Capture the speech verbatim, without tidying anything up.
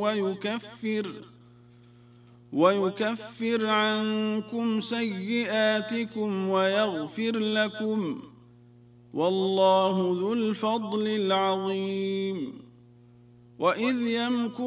ويكفر ويكفر عنكم سيئاتكم ويغفر لكم، والله ذو الفضل العظيم. وإذ يمكر